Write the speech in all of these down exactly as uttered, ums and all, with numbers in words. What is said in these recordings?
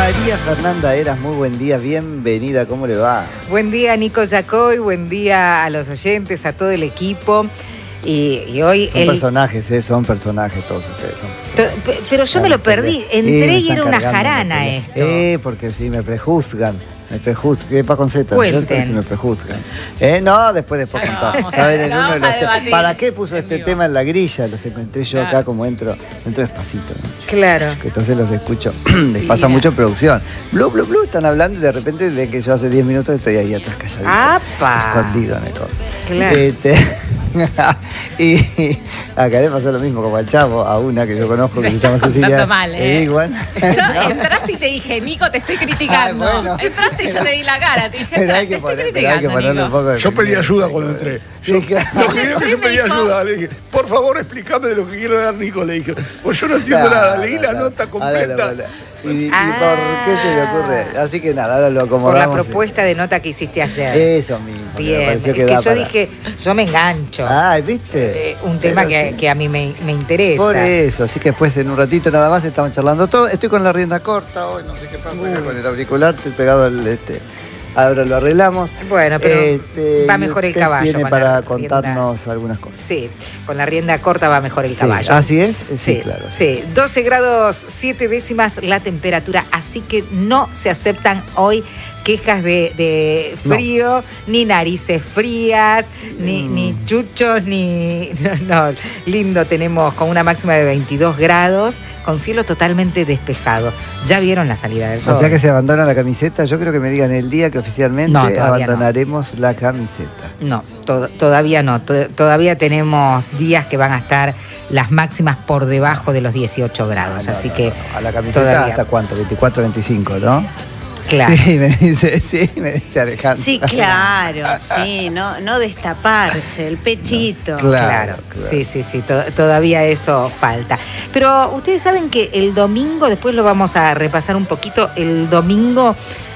María Fernanda Eras, muy buen día, bienvenida, ¿cómo le va? Buen día, Nico Yacoy, buen día a los oyentes, a todo el equipo. Y, y hoy son el... personajes, ¿eh? Son personajes todos ustedes. Son personajes. Pero yo me lo perdí, entré y era una jarana esto. Eh, porque sí, me prejuzgan. Me prejuzgan, que para con Z, Cuenten. Si me prejuzgan. Eh, no, después después contamos. ¿Saben? En uno de los te... ¿Para qué puso este tema en la grilla? Los encontré yo acá como entro, entro despacito, ¿no? Claro. Que entonces los escucho. Les pasa mucho producción. Blue, blue, blue, están hablando y de repente de que yo hace diez minutos estoy ahí atrás calladito. ¡Apa! Escondido en el codo. Claro. Este, y acá le pasó lo mismo como al Chavo, a una que yo conozco que se llama Cecilia. Mal, ¿eh? Igual. Yo entraste y te dije, Nico, te estoy criticando. Ay, bueno. Entraste y yo te di la cara, te dije, Pero hay te que, estoy poner, pero hay que ponerle criticando, un poco de... Yo pedí ayuda cuando entré. Sí, Yo, claro. Lo primero que yo pedí ayuda, le dije, por favor explícame de lo que quiero dar Nico, le dije, pues yo no entiendo No, nada, leí no, la no. nota completa. Ahora, ¿Y, Ah. ¿Y por qué se le ocurre? Así que nada, ahora lo Por acomodamos. la propuesta de nota que hiciste ayer. Eso mismo. me Bien, pareció es que da yo para- dije, yo me engancho. Ah, ¿viste? Eh, un tema Pero que, sí. que a mí me, me interesa. Por eso, así que después en un ratito nada más estamos charlando todo. Estoy con la rienda corta hoy, no sé qué pasa acá con el auricular, estoy pegado al este. Ahora lo arreglamos. Bueno, pero Este, va y mejor el usted caballo. Viene con para la contarnos rienda- algunas cosas. Sí, con la rienda corta va mejor el Sí. caballo. ¿Así es? Sí, Sí, claro. sí. doce grados siete décimas la temperatura, así que no se aceptan hoy quejas de, de frío, ni narices frías, ni, Mm. ni chuchos, ni... No, no, lindo, tenemos con una máxima de veintidós grados, con cielo totalmente despejado. ¿Ya vieron la salida del sol? O sea que se abandona la camiseta. Yo creo que me digan el día que oficialmente No, todavía abandonaremos la camiseta. No, to- todavía no. To- todavía tenemos días que van a estar las máximas por debajo de los dieciocho grados. Ah, no, así no, que no, no. A la camiseta todavía. hasta cuánto, veinticuatro, veinticinco, ¿no? Claro. Sí, me dice, sí, me dice Alejandro. Sí, claro, sí, no, no destaparse, el pechito. No, Claro, Claro, claro. sí, sí, sí, to- todavía eso falta. Pero ustedes saben que el domingo, después lo vamos a repasar un poquito, el domingo,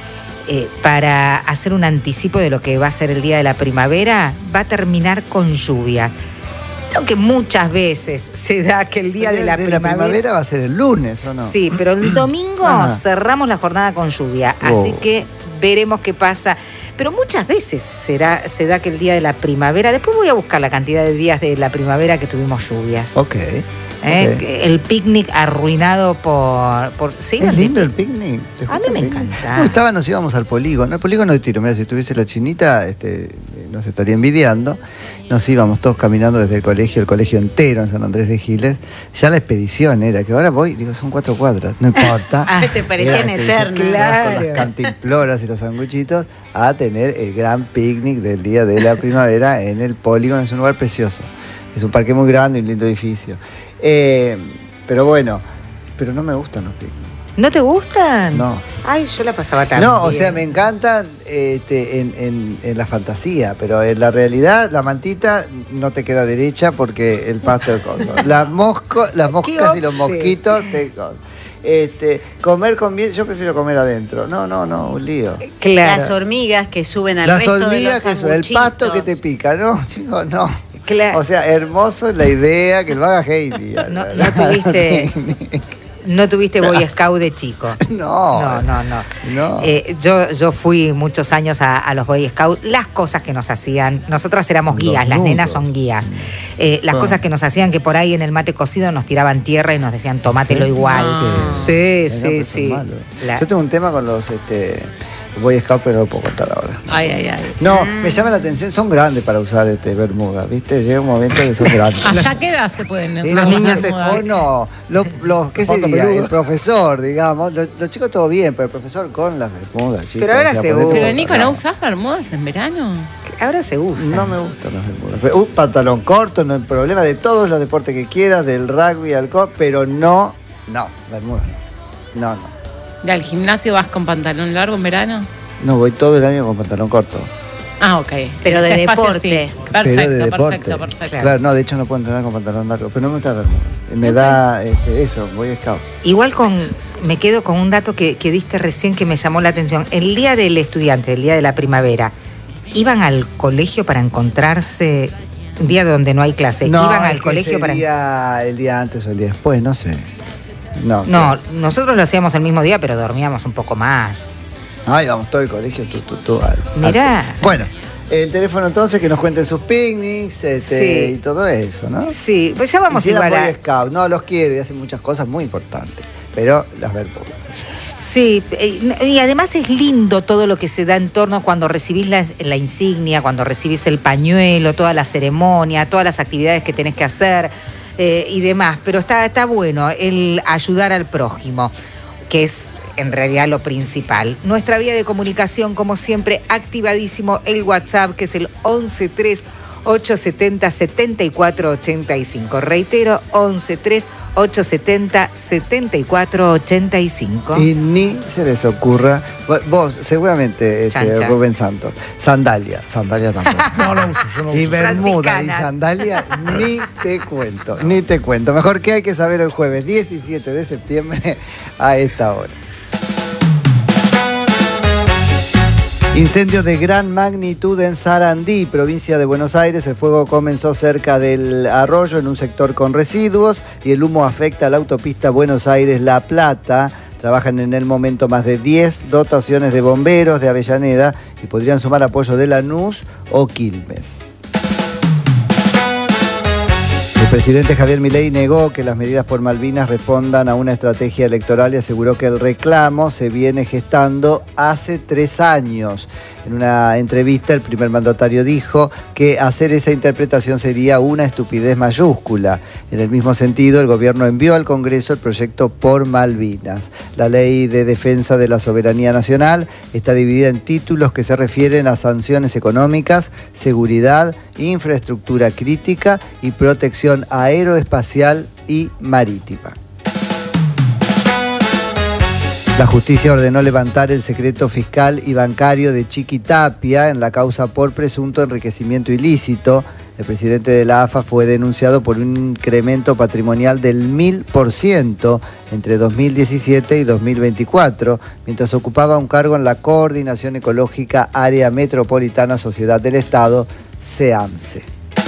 eh, para hacer un anticipo de lo que va a ser el día de la primavera, va a terminar con lluvias. Creo que muchas veces se da que el día de, la, primavera, va a ser el lunes, ¿o no? Sí, pero el domingo Ajá. cerramos la jornada con lluvia, así Oh. que veremos qué pasa. Pero muchas veces será, se da que el día de la primavera, después voy a buscar la cantidad de días de la primavera que tuvimos lluvias. Ok. ¿eh? ok. El picnic arruinado por... por ¿sí? Es lindo el picnic. ¿Te A gusta mí me el picnic? encanta. Me gustaba, nos íbamos al polígono. El polígono de tiro, mira, si tuviese la chinita, este, nos estaría envidiando. Nos íbamos todos caminando desde el colegio, el colegio entero en San Andrés de Giles. Ya la expedición era, que ahora voy, digo, son cuatro cuadras, no importa. Ah, te parecían Era la expedición, eternas. Claro. Con las cantimploras y los sanguchitos, a tener el gran picnic del día de la primavera en el polígono. Es un lugar precioso. Es un parque muy grande y un lindo edificio. Eh, pero bueno, pero no me gustan los picnics. ¿No te gustan? No. Ay, yo la pasaba tan No, o bien. sea, me encantan este, en, en- en la fantasía, pero en la realidad la mantita no te queda derecha porque el pasto es coso. Las, mosco, las moscas y los obse. mosquitos te coso. Este, comer con bien, yo prefiero comer adentro. No, no, no, un lío. Claro. Las hormigas que suben al Las resto de hormigas, los que eso, el pasto sanguchitos. que te pica, no, chicos, no. Claro. O sea, hermoso la idea que lo haga Heidi. No, no tuviste... No tuviste Boy Scout de chico. No. No, no, no. No. Eh, yo, yo fui muchos años a, a los Boy Scouts. Las cosas que nos hacías, nosotras éramos Los guías, las nudos. nenas son guías. Eh, las Ah. cosas que nos hacían que por ahí en el mate cocido nos tiraban tierra y nos decían tomátelo ¿Sí? igual. Ah. Sí, Ay, no, sí, pero son sí. malos. La- Yo tengo un tema con los este, Boy Scout, pero no lo puedo contar ahora. Ay, ay, ay. No, me llama la atención, son grandes para usar este bermuda, ¿viste? Llega un momento que son grandes. ¿Hasta qué edad se pueden Y usar los niños las se bermudas? Bueno, los, los ¿qué se Pata diría? peluda. El profesor, digamos. Los, los chicos todo bien, pero el profesor con las bermudas, chicos. Pero ahora o sea, seguro. ponete- Pero Nico, ¿no usás bermudas en verano? Ahora se usa. No me gustan las bermudas. Pero, Un pantalón corto, no hay problema, de todos los deportes que quieras, del rugby al golf, pero no, no, bermudas no. No, no. ¿Y al gimnasio vas con pantalón largo en verano? No, voy todo el año con pantalón corto. Ah, ok. Pero de Ese espacio deporte. sí. Pero Perfecto, de deporte. perfecto, perfecto. Claro, no, de hecho no puedo entrenar con pantalón largo, pero no me gusta bermuda. Me da este, eso, voy scout. Igual con, me quedo con un dato que, que diste recién que me llamó la atención. El día del estudiante, el día de la primavera, ¿iban al colegio para encontrarse? Un día donde no hay clase. No, ¿Iban es al que colegio ese para...? día, el día antes o el día después, no sé. No, No, claro. nosotros lo hacíamos el mismo día, pero dormíamos un poco más. Ay, vamos todo el colegio, tú, tú, tú. al- Mirá. al- Bueno, el teléfono entonces, que nos cuenten sus picnics este, Sí. y todo eso, ¿no? Sí, pues ya vamos Hicieran igual a... Boy Scout. No, los quiero y hacen muchas cosas muy importantes. Pero las Bermudas. Sí, eh, y además es lindo todo lo que se da en torno cuando recibís la, la insignia, cuando recibís el pañuelo, toda la ceremonia, todas las actividades que tenés que hacer eh, y demás. Pero está, está bueno el ayudar al prójimo, que es en realidad lo principal. Nuestra vía de comunicación, como siempre, activadísimo el WhatsApp, que es el once tres ocho setenta setenta y cuatro ochenta y cinco. Reitero, once tres ocho setenta setenta y cuatro ochenta y cinco. Y ni se les ocurra. Vos, vos, seguramente, este, Chan, chan. Rubén Santos. Sandalia. Sandalia tampoco. No, no uso, yo no Y uso. bermuda y Franciscanas. sandalia, ni te cuento, ni te cuento. Mejor que hay que saber el jueves diecisiete de septiembre a esta hora. Incendios de gran magnitud en Sarandí, provincia de Buenos Aires. El fuego comenzó cerca del arroyo en un sector con residuos y el humo afecta a la autopista Buenos Aires-La Plata. Trabajan en el momento más de diez dotaciones de bomberos de Avellaneda y podrían sumar apoyo de Lanús o Quilmes. El presidente Javier Milei negó que las medidas por Malvinas respondan a una estrategia electoral y aseguró que el reclamo se viene gestando hace tres años. En una entrevista, el primer mandatario dijo que hacer esa interpretación sería una estupidez mayúscula. En el mismo sentido, el gobierno envió al Congreso el proyecto por Malvinas. La ley de defensa de la soberanía nacional está dividida en títulos que se refieren a sanciones económicas, seguridad, infraestructura crítica y protección aeroespacial y marítima. La justicia ordenó levantar el secreto fiscal y bancario de Chiquitapia en la causa por presunto enriquecimiento ilícito. El presidente de la A F A fue denunciado por un incremento patrimonial del mil por ciento entre dos mil diecisiete y dos mil veinticuatro, mientras ocupaba un cargo en la Coordinación Ecológica Área Metropolitana Sociedad del Estado, SEAMSE.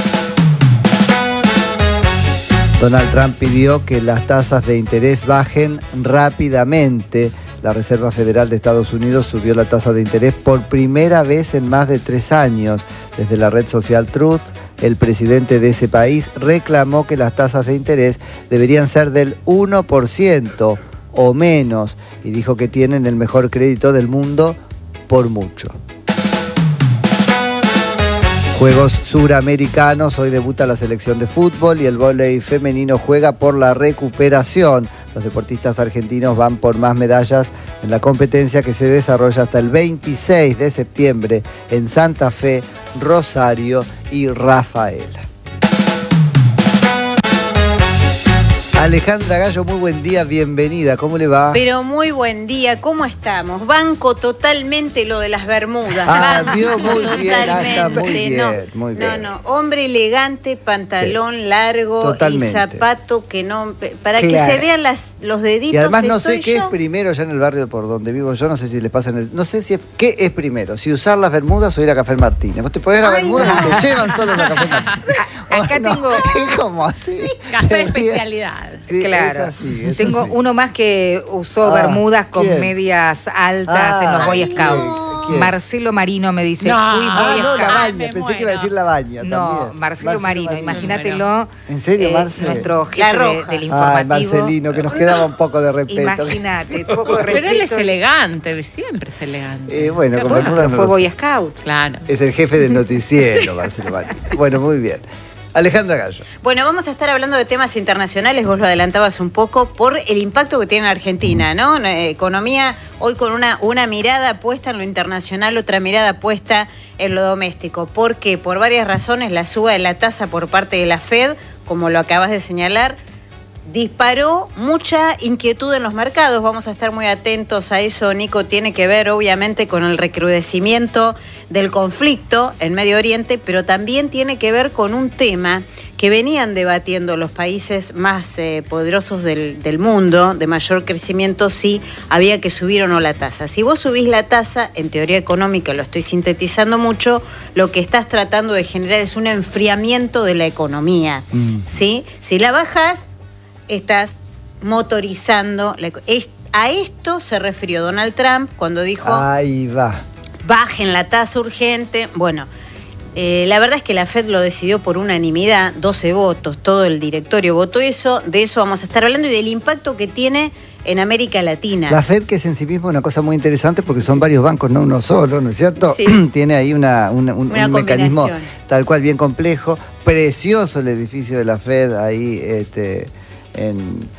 Donald Trump pidió que las tasas de interés bajen rápidamente. La Reserva Federal de Estados Unidos subió la tasa de interés por primera vez en más de tres años. Desde la red social Truth, el presidente de ese país reclamó que las tasas de interés deberían ser del uno por ciento o menos y dijo que tienen el mejor crédito del mundo por mucho. Juegos Suramericanos, hoy debuta la selección de fútbol y el vóley femenino juega por la recuperación. Los deportistas argentinos van por más medallas en la competencia que se desarrolla hasta el veintiséis de septiembre en Santa Fe, Rosario y Rafaela. Alejandra Gallo, muy buen día, bienvenida, ¿cómo le va? Pero muy buen día, ¿cómo estamos? Banco totalmente lo de las Bermudas. Ah, Banco vio muy bien, ah, está muy totalmente, bien, no, muy bien. No, no, hombre elegante, pantalón largo Totalmente. y zapato que no... Para Claro. que se vean las, los deditos. Y además no sé estoy qué yo. es primero ya en el barrio por donde vivo yo, no sé si les pasa en el... No sé si es, qué es primero, si usar las bermudas o ir a Café Martínez. Vos te pones las Ay, bermudas no. y te llevan solo a Café Martínez. Acá ¿O no? tengo- Es como así. Café de Sería- especialidad. Sí, Claro. es así, es Tengo así. uno más que usó Ah, bermudas con ¿quién? medias altas Ah, en los Boy ay, Scouts. no. ¿Quién? Marcelo Marino me dice, No. fui Ah, Boy no, la Scout. baña, me pensé que iba a muero. decir la baña No, también. Marcelo, Marino, imagínatelo. ¿En serio, eh, Marce? Nuestro La jefe de- roja. del Ay, informativo. Marcelino, que nos quedaba un poco de respeto. Imagínate, poco de respeto. Pero él es elegante, siempre es elegante. Eh, bueno, Qué con raro. bermudas no Fue lo Boy sé. Scout. Claro. Es el jefe del noticiero, Marcelo Marino. Bueno, muy bien. Alejandra Gallo. Bueno, vamos a estar hablando de temas internacionales, vos lo adelantabas un poco, por el impacto que tiene en Argentina, ¿no? Eh, Economía hoy con una, una mirada puesta en lo internacional, otra mirada puesta en lo doméstico. ¿Por qué? Por varias razones, la suba de la tasa por parte de la Fed, como lo acabas de señalar, disparó mucha inquietud en los mercados. Vamos a estar muy atentos a eso, Nico. Tiene que ver obviamente con el recrudecimiento del conflicto en Medio Oriente, pero también tiene que ver con un tema que venían debatiendo los países más eh, poderosos del, del mundo, de mayor crecimiento, si había que subir o no la tasa. Si vos subís la tasa, en teoría económica, lo estoy sintetizando mucho, lo que estás tratando de generar es un enfriamiento de la economía, Mm. ¿sí? Si la bajás, estás motorizando. La, es, a esto se refirió Donald Trump cuando dijo... Ahí va. Bajen la tasa urgente. Bueno, eh, la verdad es que la Fed lo decidió por unanimidad, doce votos, todo el directorio votó eso. De eso vamos a estar hablando y del impacto que tiene en América Latina. La Fed, que es en sí misma una cosa muy interesante porque son varios bancos, no uno solo, ¿no es cierto? Sí. Tiene ahí una, una, un, una un mecanismo combinación. Tal cual bien complejo. Precioso el edificio de la Fed ahí este, en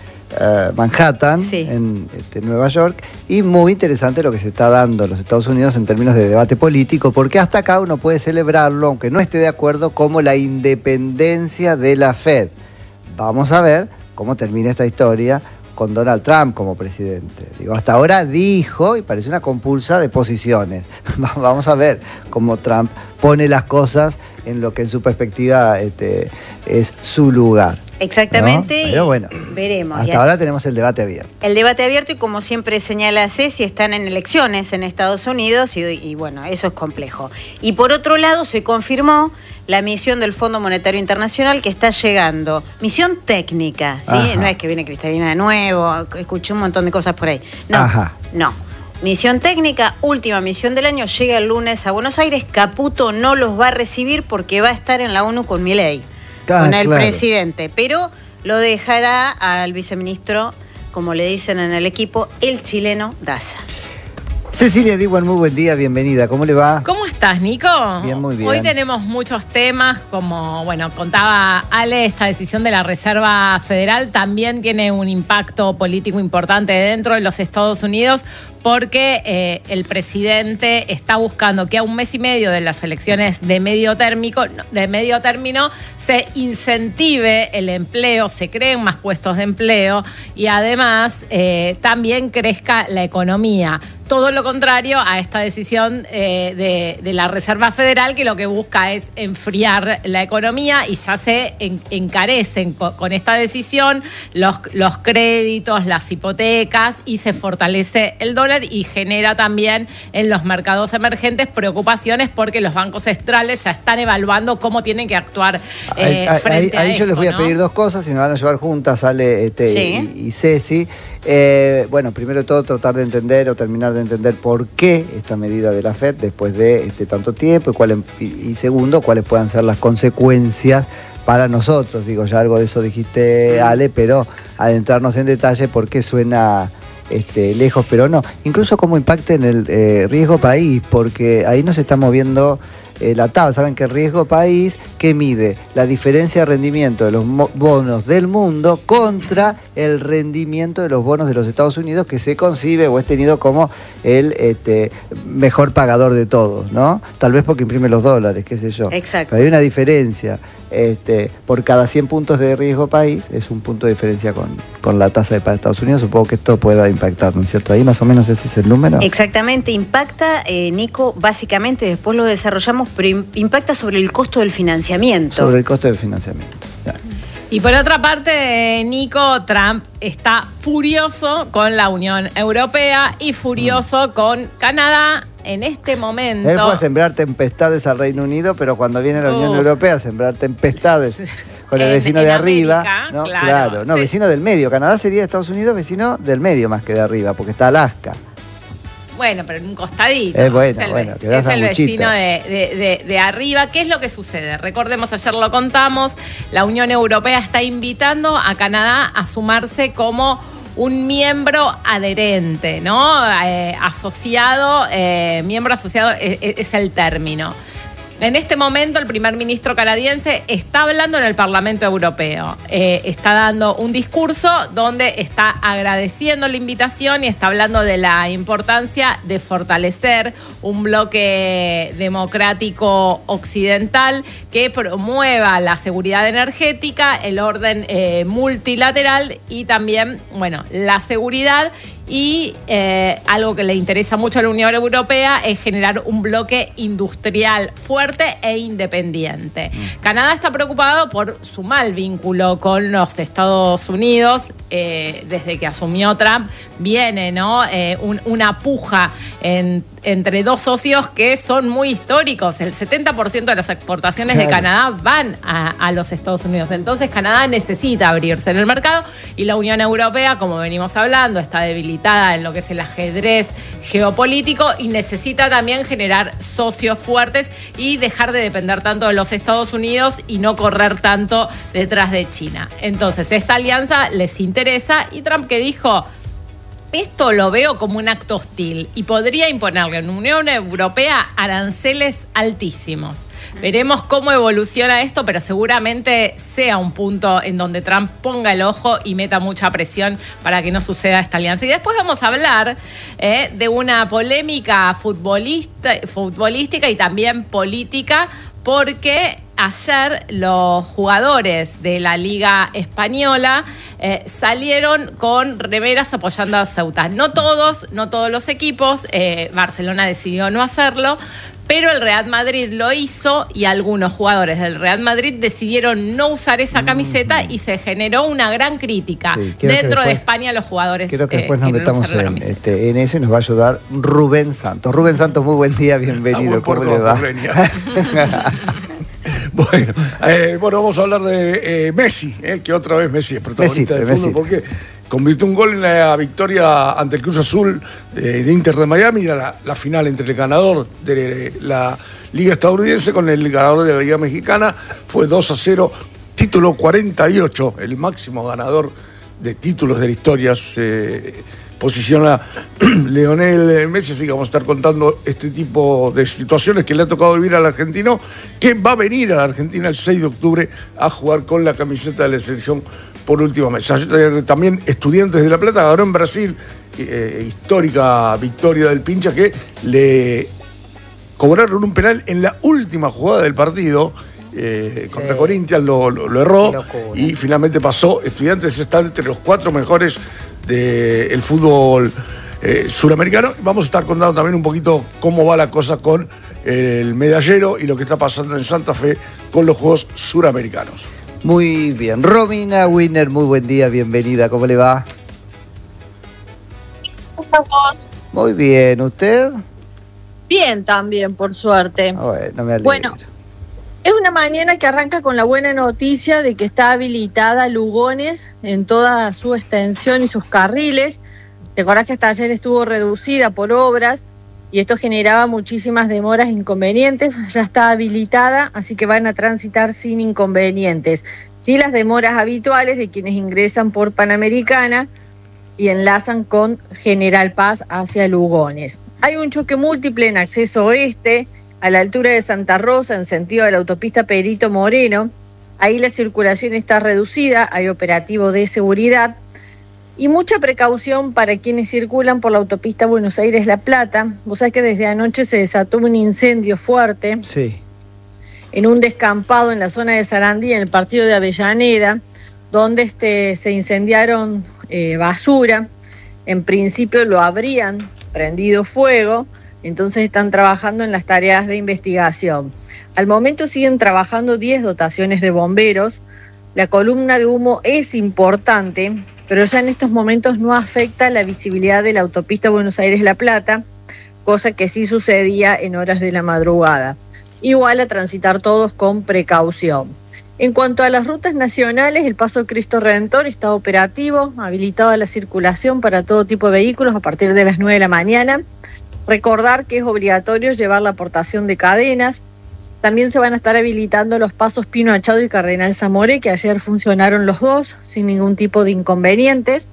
uh, Manhattan, Sí. en este, Nueva York. Y muy interesante lo que se está dando en los Estados Unidos en términos de debate político, porque hasta acá uno puede celebrarlo, aunque no esté de acuerdo, como la independencia de la Fed. Vamos a ver cómo termina esta historia con Donald Trump como presidente. Digo, hasta ahora dijo, y parece una compulsa de posiciones. Vamos a ver cómo Trump pone las cosas en lo que en su perspectiva este, es su lugar. Exactamente, ¿no? Pero bueno, y veremos. hasta Y ahora tenemos el debate abierto. el debate abierto y como siempre señala Ceci, están en elecciones en Estados Unidos y, y bueno, eso es complejo. Y por otro lado se confirmó la misión del Fondo Monetario Internacional que está llegando. Misión técnica, ¿sí? Ajá. No es que viene Cristalina de nuevo, escuché un montón de cosas por ahí. No, Ajá. no. Misión técnica, última misión del año, llega el lunes a Buenos Aires. Caputo no los va a recibir porque va a estar en la ONU con Milei, Ah, con el claro. presidente, pero lo dejará al viceministro, como le dicen en el equipo, el chileno Daza. Cecilia Diwan, muy buen día, bienvenida. ¿Cómo le va? ¿Cómo estás, Nico? Bien, muy bien. Hoy tenemos muchos temas, como, bueno, contaba Ale, esta decisión de la Reserva Federal también tiene un impacto político importante dentro de los Estados Unidos, porque eh, el presidente está buscando que a un mes y medio de las elecciones de medio térmico, de medio término se incentive el empleo, se creen más puestos de empleo y además eh, también crezca la economía. Todo lo contrario a esta decisión eh, de, de la Reserva Federal, que lo que busca es enfriar la economía y ya se en, encarecen con, con esta decisión los, los créditos, las hipotecas y se fortalece el dólar y genera también en los mercados emergentes preocupaciones porque los bancos centrales ya están evaluando cómo tienen que actuar eh, ahí, frente ahí, ahí a yo les esto, voy a ¿no? pedir dos cosas y me van a llevar juntas, Ale este, Sí. y, y Ceci. Eh, bueno, primero de todo tratar de entender o terminar de entender por qué esta medida de la Fed después de este tanto tiempo y, cuál, y, y segundo, cuáles puedan ser las consecuencias para nosotros. Digo, ya algo de eso dijiste, Ale, pero adentrarnos en detalle por qué suena este, lejos, pero no. Incluso cómo impacta en el eh, riesgo país, porque ahí nos está moviendo eh, la tabla. Saben que riesgo país, que mide la diferencia de rendimiento de los bonos del mundo contra el rendimiento de los bonos de los Estados Unidos, que se concibe o es tenido como el este, mejor pagador de todos, ¿no? Tal vez porque imprime los dólares, qué sé yo. Exacto. Pero hay una diferencia. Este, por cada cien puntos de riesgo país es un punto de diferencia con, con la tasa de pago de Estados Unidos. Supongo que esto pueda impactar, ¿no es cierto? Ahí más o menos ese es el número. Exactamente, impacta, eh, Nico, básicamente, después lo desarrollamos, pero im- impacta sobre el costo del financiamiento. Sobre el costo del financiamiento. Ya. Y por otra parte, Nico, Trump está furioso con la Unión Europea y furioso con Canadá en este momento. Él fue a sembrar tempestades al Reino Unido, pero cuando viene la Unión Uh. Europea a sembrar tempestades con el En- vecino en de arriba, América, ¿no? claro, Claro, no, sí. vecino del medio. Canadá sería Estados Unidos, vecino del medio más que de arriba, porque está Alaska. Bueno, pero en un costadito. Es bueno, el, bueno, vec- que da es el sanguchito. vecino de, de- de- de arriba. ¿Qué es lo que sucede? Recordemos, ayer lo contamos, la Unión Europea está invitando a Canadá a sumarse como un miembro adherente, ¿no? Eh, asociado, eh, miembro asociado es, es el término. En este momento el primer ministro canadiense está hablando en el Parlamento Europeo, eh, está dando un discurso donde está agradeciendo la invitación y está hablando de la importancia de fortalecer un bloque democrático occidental que promueva la seguridad energética, el orden eh, multilateral y también, bueno, la seguridad. Y eh, algo que le interesa mucho a la Unión Europea es generar un bloque industrial fuerte e independiente. Mm. Canadá está preocupado por su mal vínculo con los Estados Unidos. Eh, desde que asumió Trump viene, ¿no? Eh, un, una puja en, entre dos socios que son muy históricos. El setenta por ciento de las exportaciones claro. de Canadá van a, a los Estados Unidos. Entonces Canadá necesita abrirse en el mercado y la Unión Europea, como venimos hablando, está debilitada en lo que es el ajedrez geopolítico y necesita también generar socios fuertes y dejar de depender tanto de los Estados Unidos y no correr tanto detrás de China. Entonces esta alianza les interesa y Trump, que dijo: esto lo veo como un acto hostil y podría imponerle a la Unión Europea aranceles altísimos. Veremos cómo evoluciona esto, pero seguramente sea un punto en donde Trump ponga el ojo y meta mucha presión para que no suceda esta alianza. Y después vamos a hablar eh, de una polémica futbolista, futbolística y también política, porque ayer los jugadores de la Liga Española eh, salieron con remeras apoyando a Ceuta. No todos, no todos los equipos, eh, Barcelona decidió no hacerlo, pero el Real Madrid lo hizo y algunos jugadores del Real Madrid decidieron no usar esa camiseta mm. y se generó una gran crítica sí, dentro después, de España. Los jugadores creo que después eh, nos metamos en, este, en eso y nos va a ayudar Rubén Santos. Rubén Santos, muy buen día, bienvenido. ¿Cómo le va? Bueno, eh, bueno, vamos a hablar de eh, Messi, eh, que otra vez Messi es protagonista del fútbol, porque convirtió un gol en la victoria ante el Cruz Azul eh, de Inter de Miami. Era la, la final entre el ganador de la Liga Estadounidense con el ganador de la Liga Mexicana. Fue dos a cero, título cuarenta y ocho, el máximo ganador de títulos de la historia. Se posiciona Lionel Messi, así que vamos a estar contando este tipo de situaciones que le ha tocado vivir al argentino, que va a venir a la Argentina el seis de octubre a jugar con la camiseta de la selección por última vez. También Estudiantes de La Plata ganó en Brasil, eh, histórica victoria del Pincha, que le cobraron un penal en la última jugada del partido. Eh, sí. Contra Corinthians lo, lo, lo erró y finalmente pasó. Estudiantes está entre los cuatro mejores del fútbol eh, suramericano. Vamos a estar contando también un poquito cómo va la cosa con el medallero y lo que está pasando en Santa Fe con los Juegos Suramericanos. Muy bien. Romina Winner, muy buen día, bienvenida. ¿Cómo le va? ¿Cómo estás vos? Muy bien. ¿Usted? Bien también, por suerte. Bueno, me alegro. Bueno, es una mañana que arranca con la buena noticia de que está habilitada Lugones en toda su extensión y sus carriles. ¿Te acordás que hasta ayer estuvo reducida por obras y esto generaba muchísimas demoras e inconvenientes? Ya está habilitada, así que van a transitar sin inconvenientes. Sí, las demoras habituales de quienes ingresan por Panamericana y enlazan con General Paz hacia Lugones. Hay un choque múltiple en acceso oeste, a la altura de Santa Rosa, en sentido de la autopista Perito Moreno. Ahí la circulación está reducida, hay operativo de seguridad y mucha precaución para quienes circulan por la autopista Buenos Aires-La Plata. Vos sabés que desde anoche se desató un incendio fuerte sí. en un descampado en la zona de Sarandí, en el partido de Avellaneda, donde este, se incendiaron eh, basura. En principio lo habrían prendido fuego. Entonces están trabajando en las tareas de investigación. Al momento siguen trabajando diez dotaciones de bomberos. La columna de humo es importante, pero ya en estos momentos no afecta la visibilidad de la autopista Buenos Aires-La Plata, cosa que sí sucedía en horas de la madrugada. Igual a transitar todos con precaución. En cuanto a las rutas nacionales, el Paso Cristo Redentor está operativo, habilitado a la circulación para todo tipo de vehículos a partir de las nueve de la mañana. Recordar que es obligatorio llevar la aportación de cadenas. También se van a estar habilitando los pasos Pino Achado y Cardenal Zamoré, que ayer funcionaron los dos sin ningún tipo de inconvenientes.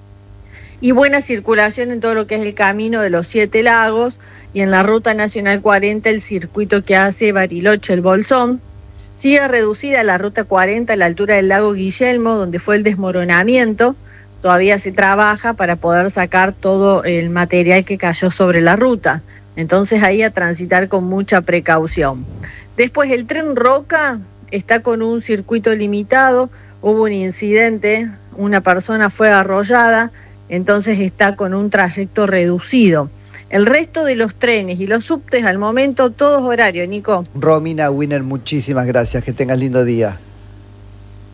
Y buena circulación en todo lo que es el camino de los Siete Lagos y en la Ruta Nacional cuarenta, el circuito que hace Bariloche-El Bolsón. Sigue reducida la Ruta cuarenta a la altura del lago Guillermo, donde fue el desmoronamiento. Todavía se trabaja para poder sacar todo el material que cayó sobre la ruta. Entonces ahí a transitar con mucha precaución. Después el tren Roca está con un circuito limitado. Hubo un incidente, una persona fue arrollada, entonces está con un trayecto reducido. El resto de los trenes y los subtes al momento, todos horarios, Nico. Romina Winner, muchísimas gracias. Que tengas lindo día.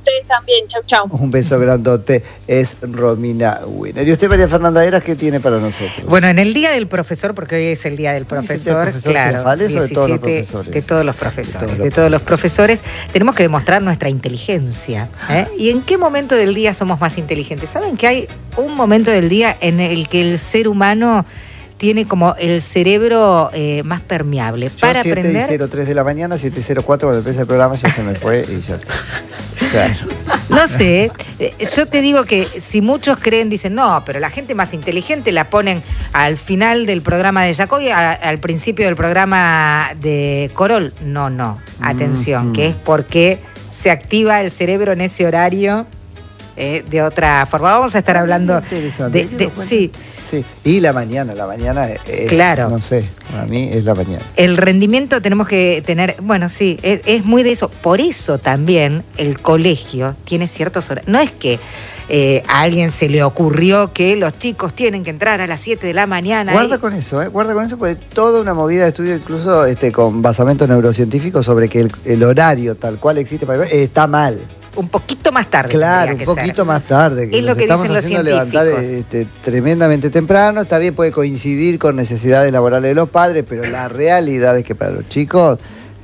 ustedes también. Chau, chau. Un beso grandote. Es Romina Winner. ¿Y usted, María Fernanda Eras, qué tiene para nosotros? Bueno, en el Día del Profesor, porque hoy es el Día del Profesor, profesor claro, Girafales, o de todos los diecisiete profesores? de todos los profesores, De todos los de todos los profesores, tenemos que demostrar nuestra inteligencia. ¿eh? ¿Y en qué momento del día somos más inteligentes? ¿Saben que hay un momento del día en el que el ser humano tiene como el cerebro eh, más permeable Yo para siete aprender? y cero tres de la mañana, siete y cero cuatro cuando empieza el programa ya se me fue y ya. Claro. No sé, eh, yo te digo que si muchos creen, dicen, no, pero la gente más inteligente la ponen al final del programa de Yacoy, a, al principio del programa de Corol. No, no, atención, Mm, que es porque se activa el cerebro en ese horario eh, de otra forma. Vamos a estar hablando Interesante. de, de- sí, Sí. Y la mañana, la mañana es, Claro. no sé, para mí es la mañana. el rendimiento tenemos que tener, bueno, sí, es, es muy de eso. Por eso también el colegio tiene ciertos horarios. No es que eh, a alguien se le ocurrió que los chicos tienen que entrar a las siete de la mañana. Guarda y- con eso, ¿eh? Guarda con eso, porque toda una movida de estudio, incluso este, con basamento neurocientífico, sobre que el, el horario tal cual existe para el colegio, está mal. Un poquito más tarde. Claro, un tendría que poquito ser. más tarde. Es lo nos que estamos dicen los haciendo levantar científicos. este, tremendamente temprano. Está bien, puede coincidir con necesidades laborales de los padres, pero la realidad es que para los chicos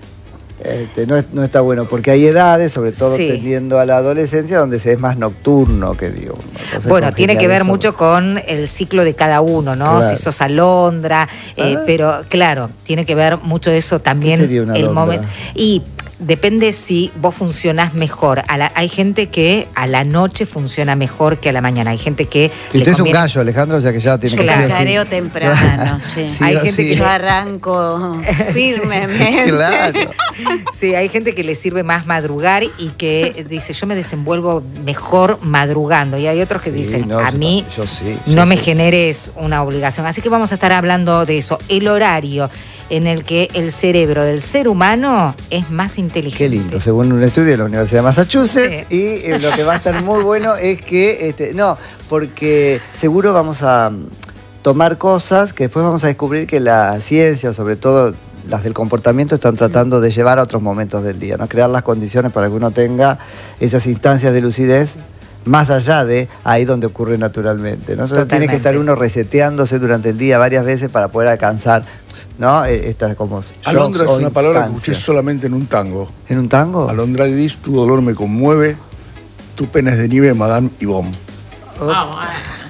este, no, es- no está bueno, porque hay edades, sobre todo Sí. tendiendo a la adolescencia, donde se es más nocturno, que digo. Entonces, Bueno, tiene que ver congeniar mucho eso. con el ciclo de cada uno, ¿no? Claro. Si sos alondra, eh, Ah. pero claro, tiene que ver mucho de eso también. ¿Qué sería una el alondra? momento. Y depende si vos funcionás mejor. A la- hay gente que a la noche funciona mejor que a la mañana. Hay gente que. Y le usted es un conviene- gallo, Alejandro, o sea que ya tiene Claro. que ser así. Careo temprano, sí. Sí, Hay o gente sí. que Yo arranco firmemente. Claro. Sí, hay gente que le sirve más madrugar y que dice, yo me desenvuelvo mejor madrugando. Y hay otros que Sí, dicen, no, a yo mí también, yo sí, no yo me sí. generes una obligación. Así que vamos a estar hablando de eso. El horario en el que el cerebro del ser humano es más inteligente. Qué lindo, según un estudio de la Universidad de Massachusetts. Sí. Y eh, lo que va a estar muy bueno es que, este, no, porque seguro vamos a mm, tomar cosas que después vamos a descubrir que la ciencia, sobre todo las del comportamiento, están tratando de llevar a otros momentos del día, ¿no? Crear las condiciones para que uno tenga esas instancias de lucidez más allá de ahí donde ocurre naturalmente, ¿no? Entonces tiene que estar Totalmente. uno reseteándose durante el día varias veces para poder alcanzar, ¿no? Eh, Estas como Alondra es shocks o una palabra que instancias. escuché solamente en un tango. ¿En un tango? Alondra Gris, tu dolor me conmueve, tu pena es de nieve, Madame Yvonne. Ah, bueno.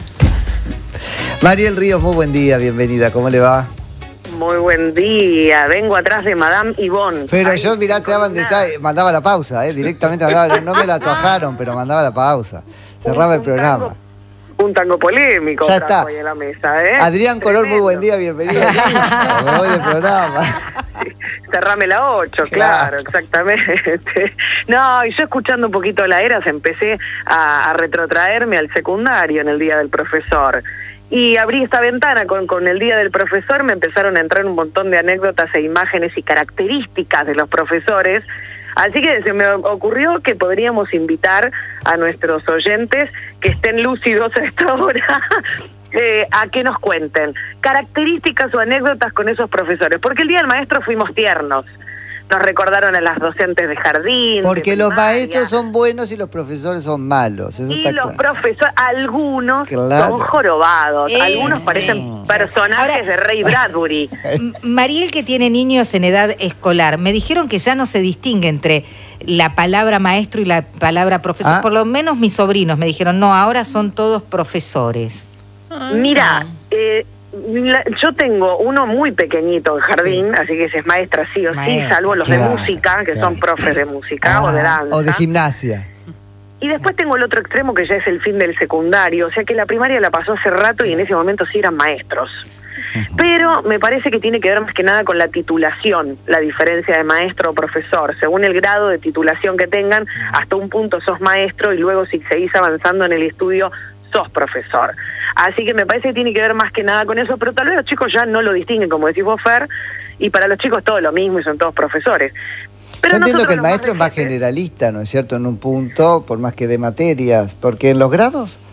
Mariel Ríos, muy buen día, bienvenida, ¿cómo le va? Muy buen día, vengo atrás de Madame Yvonne. Pero Ay, yo, mirá, te daban nada. detalle, mandaba la pausa, ¿eh? Directamente mandaba, no me la tojaron, pero mandaba la pausa. Cerraba Un- el un programa. tango- Un tango polémico Ya trajo está. hoy en la mesa, ¿eh? Adrián Color, muy Tremendo. buen día, bienvenido. Me voy del programa. Cerrame la ocho, Claro. claro, exactamente. No, y yo escuchando un poquito la Eras empecé a, a retrotraerme al secundario en el Día del Profesor. Y abrí esta ventana con, con el Día del Profesor, me empezaron a entrar un montón de anécdotas e imágenes y características de los profesores. Así que se me ocurrió que podríamos invitar a nuestros oyentes que estén lúcidos a esta hora eh, a que nos cuenten características o anécdotas con esos profesores. Porque el Día del Maestro fuimos tiernos. Nos recordaron a las docentes de jardín. Porque de los primaria. maestros son buenos y los profesores son malos. Eso Y está los claro. profesores, algunos Claro. son jorobados, Eh, algunos sí. parecen personajes Ahora- de Ray Bradbury. M- Mariel, que tiene niños en edad escolar, me dijeron que ya no se distingue entre la palabra maestro y la palabra profesor. Ah. Por lo menos mis sobrinos me dijeron, no, ahora son todos profesores. Mira, eh, la- yo tengo uno muy pequeñito en jardín, así que ese es maestra sí o sí, Maestra, salvo los claro, de música, que claro. son profes de música o de Ah, danza. o de gimnasia. Y después tengo el otro extremo que ya es el fin del secundario, o sea que la primaria la pasó hace rato y en ese momento sí eran maestros. Pero me parece que tiene que ver más que nada con la titulación, la diferencia de maestro o profesor. Según el grado de titulación que tengan, hasta un punto sos maestro y luego si seguís avanzando en el estudio sos profesor. Así que me parece que tiene que ver más que nada con eso, pero tal vez los chicos ya no lo distinguen, como decís vos, Fer, y para los chicos todo lo mismo y son todos profesores. Pero Yo entiendo nosotros que el los más maestro es más vejetes- generalista, ¿no es cierto? En un punto, por más que de materias. Porque en los grados,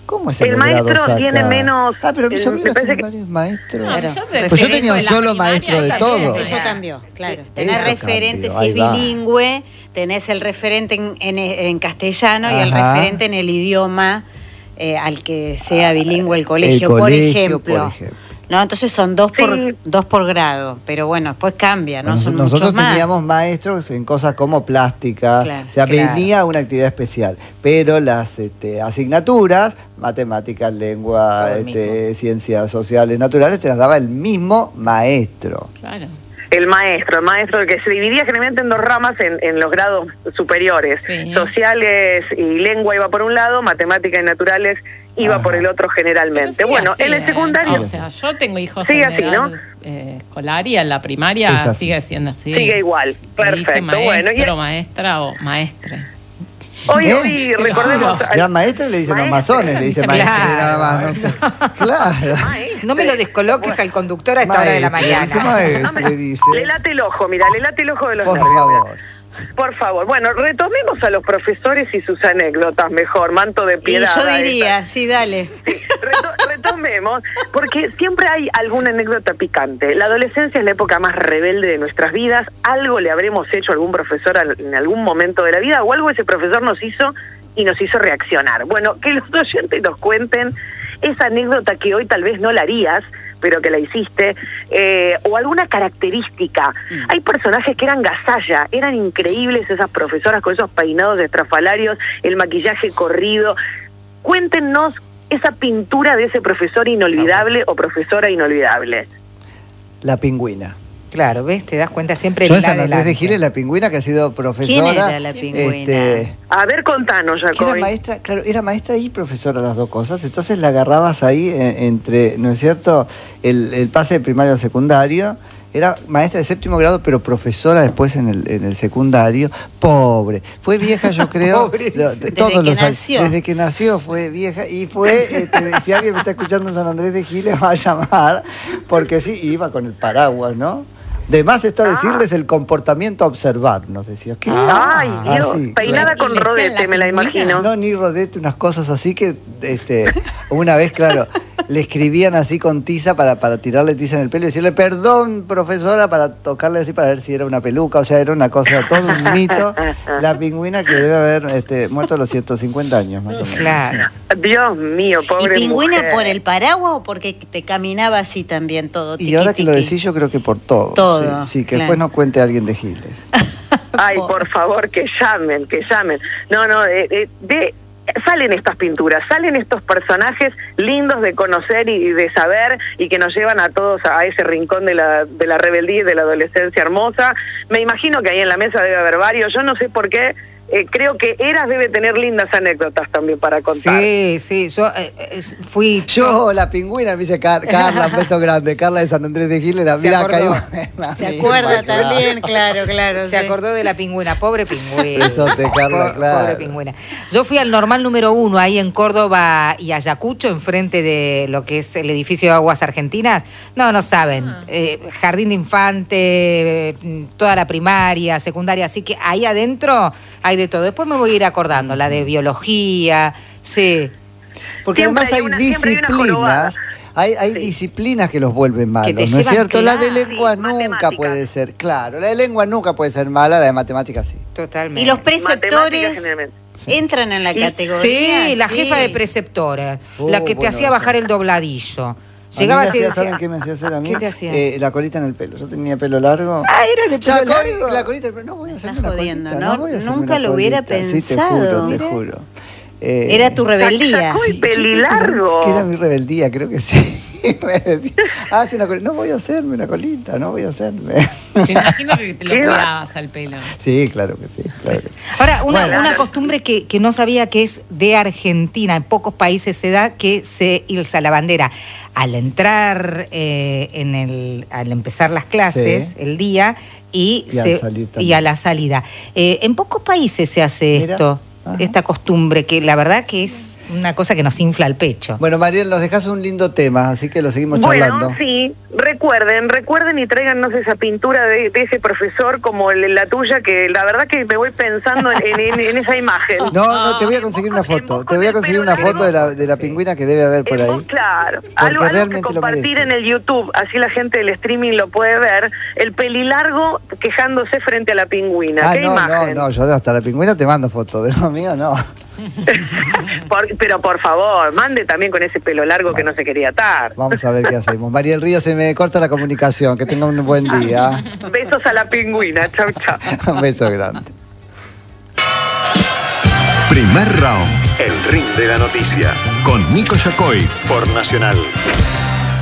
¿Cómo es el, el maestro acá? Tiene menos... Ah, pero mis el, sobrinos tienen que... varios maestros. No, yo de pues yo tenía un solo maestro de todo. Eso cambió, claro. Sí, Tenés eso referente, cambió, si ahí es va. bilingüe, tenés el referente en, en, en castellano y el Ajá. referente en el idioma eh, al que sea bilingüe el colegio, El por, colegio, ejemplo. por ejemplo. No, entonces son dos, Sí. por, dos por grado, pero bueno, después cambia, ¿no? Nos- Son nosotros muchos más. teníamos maestros en cosas como plástica, Claro, o sea, claro. venía una actividad especial, pero las este, asignaturas, matemáticas, lengua, Todo el este, ciencias sociales, naturales, te las daba el mismo maestro. Claro. El maestro, el maestro que se dividía generalmente en dos ramas en, en los grados superiores. Sí. Sociales y lengua iba por un lado, matemáticas y naturales iba Ajá. por el otro generalmente. Pero sigue Bueno, así, en el ¿eh? secundario O sea, yo tengo hijos Sigue en así, edad, ¿no? eh, escolar y en la primaria Es así. sigue siendo así. sigue igual. Le dice Perfecto. maestro, Bueno, y maestra o maestre. hoy, ¿Eh? hoy Te lo recordemos... juro. al- Gran maestre le dicen los Maestre. masones, le dicen Claro. maestre nada más. ¿no? Claro. Maestre. No me lo descoloques al conductor a esta hora de la Maestre, dice mañana. maestre, No me- dice. Le late el ojo, mira, le late el ojo de los Por nervios, mira. favor. Por favor. Bueno, retomemos a los profesores y sus anécdotas mejor, manto de Y piedad. yo a diría, sí, dale. Reto- retomemos, porque siempre hay alguna anécdota picante. La adolescencia es la época más rebelde de nuestras vidas. Algo le habremos hecho a algún profesor al- en algún momento de la vida, o algo ese profesor nos hizo y nos hizo reaccionar. Bueno, que los oyentes nos cuenten esa anécdota que hoy tal vez no la harías, pero que la hiciste, eh, o alguna característica. Hay personajes que eran gasalla, eran increíbles esas profesoras con esos peinados estrafalarios, el maquillaje corrido. Cuéntenos esa pintura de ese profesor inolvidable o profesora inolvidable. La pingüina. Claro, ¿ves? Te das cuenta siempre Yo el en San Andrés de adelante. Giles, la pingüina que ha sido profesora. ¿Quién era la pingüina? Este, A ver, contanos, que era Jacobi. maestra, claro, era maestra y profesora las dos cosas, entonces la agarrabas ahí eh, entre, ¿no es cierto?, el, el pase de primario a secundario. Era maestra de séptimo grado, pero profesora después en el, en el secundario. Pobre. Fue vieja, yo creo. Pobre. lo- Desde todos que los años. nació. Desde que nació fue vieja. Y fue, este, si alguien me está escuchando en San Andrés de Giles, va a llamar. Porque sí, iba con el paraguas, ¿no? De más está decirles el comportamiento a observar, nos decía. ¿Qué? Ay, Dios, Así, peinada claro. con ¿Y le decían rodete, la me la pingüina? imagino. no, ni rodete, unas cosas así que este, una vez, claro, le escribían así con tiza para, para tirarle tiza en el pelo y decirle, perdón, profesora, para tocarle así para ver si era una peluca. O sea, era una cosa, todo un mito. La pingüina que debe haber este, muerto a los ciento cincuenta años, más o menos. Claro. Dios mío, ¿Y pobre pingüina mujer. por el paraguas o porque te caminaba así también todo? Y ahora que lo tiqui, decís, yo creo que por todo. Todo, Sí, sí, que claro. después no cuente alguien de Giles. Ay, por favor, que llamen, que llamen. No, no, de, de- de- salen estas pinturas, salen estos personajes lindos de conocer y de saber y que nos llevan a todos a ese rincón de la, de la rebeldía y de la adolescencia hermosa. Me imagino que ahí en la mesa debe haber varios. Yo no sé por qué. Eh, creo que Eras debe tener lindas anécdotas también para contar. Sí, sí, yo eh, eh, fui... Yo, la pingüina, me dice Car- Carla, un beso grande. Carla de San Andrés de Giles, la Se vida acordó. caímos en la Se misma, acuerda claro. también, claro, claro. Se sí. acordó de la pingüina, pobre pingüina. Besote, Carla, Po- claro. Pobre pingüina. Yo fui al normal número uno ahí en Córdoba y Ayacucho, enfrente de lo que es el edificio de Aguas Argentinas. No, no saben. Ah. Eh, jardín de infante, eh, toda la primaria, secundaria. Así que ahí adentro hay de todo. Después me voy a ir acordando, la de biología, sí. Porque Siempre además hay hay una- siempre hay una jorobada. disciplinas, hay, hay Sí. disciplinas que los vuelven malos, te ¿no es llevan, cierto? La de claro. lengua Sí, nunca matemáticas. puede ser, claro, la de lengua nunca puede ser mala, la de matemáticas sí. Totalmente. Y los Matemáticas preceptores generalmente. entran en la Y- categoría. Sí, la jefa de preceptora, Oh, la que te bueno, hacía eso. bajar el dobladillo. A Llegaba mí me así y hacía, decía, ¿saben qué me hacía hacer a mí? ¿Qué te hacía? Eh, la colita en el pelo, yo tenía pelo largo. ah, era de pelo Ya, co- largo. la colita, pero no voy a hacerme Estás una jodiendo, colita, ¿no? no voy a hacerme Nunca una lo hubiera colita. Sí, te pensado. juro, te Mira. juro. Eh, Era tu rebeldía. Jacobi, Sí, yo creo que pelilargo. era- Que era mi rebeldía, creo que sí. Me decía, ah, sí, una colita. No voy a hacerme una colita, no voy a hacerme. Te imagino que te lo Qué cuidabas al pelo. Sí, claro que sí. Claro que sí. Ahora, una, Bueno. una costumbre que, que no sabía que es de Argentina, en pocos países se da que se ilza la bandera. Al entrar, eh, en el, al empezar las clases, Sí. el día, y, Y al se- salir también. y a la salida. Eh, en pocos países se hace Mira. esto, Ajá. esta costumbre, que la verdad que es una cosa que nos infla el pecho. Bueno, Mariel, nos dejas un lindo tema, así que lo seguimos bueno, charlando. Bueno, sí, recuerden, recuerden y tráiganos esa pintura de, de ese profesor como el, la tuya, que la verdad que me voy pensando en, en, en esa imagen. No, no, te voy a conseguir una foto, te voy a conseguir una foto de la, de la pingüina que debe haber por ahí. Claro, algo, algo que compartir en el YouTube, así la gente del streaming lo puede ver, el pelilargo quejándose frente a la pingüina. Ah, ¿Qué no, imagen? no, no, yo hasta la pingüina te mando fotos, de lo mío no. por, pero por favor, mande también con ese pelo largo bueno, que no se quería atar. Vamos a ver qué hacemos. Mariel Río, se me corta la comunicación, que tenga un buen día. Besos a la pingüina, chau, chau. Un beso grande. Primer round, el ring de la noticia, con Nico Yacoy por Nacional.